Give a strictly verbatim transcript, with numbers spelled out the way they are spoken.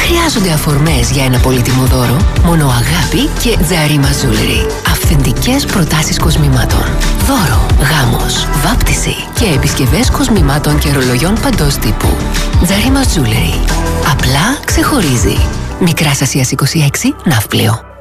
χρειάζονται αφορμές για ένα πολύτιμο δώρο. Μόνο αγάπη και Τζαρίμα Jewelry. Αυθεντικές προτάσεις κοσμημάτων. Δώρο, γάμος, βάπτιση και επισκευές κοσμημάτων και ρολογιών παντός τύπου. Τζαρίμα Jewelry. Απλά ξεχωρίζει. Μικράς Ασίας είκοσι έξι, Ναύπλιο.